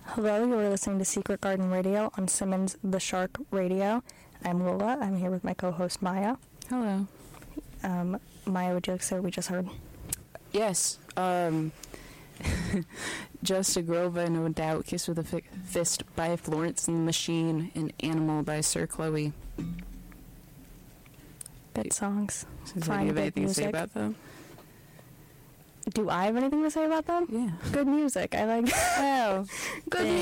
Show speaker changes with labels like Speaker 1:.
Speaker 1: Hello, you are listening to Secret Garden Radio on Simmons the Shark Radio. I'm Lola. I'm here with my co-host Maya.
Speaker 2: Hello.
Speaker 1: Maya, would you like to say what we just heard?
Speaker 2: Yes. Just a Girl by No Doubt, Kiss with a Fist by Florence and the Machine, and Animal by Sir Chloe.
Speaker 1: Good songs.
Speaker 2: Do you have anything to say about them?
Speaker 1: Do I have anything to say about them?
Speaker 2: Yeah.
Speaker 1: Good music. I like.
Speaker 2: Oh.
Speaker 1: Good